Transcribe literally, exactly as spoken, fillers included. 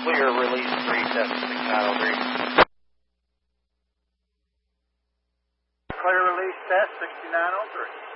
Clear release three, test six nine oh three. Clear release test sixty-nine oh three.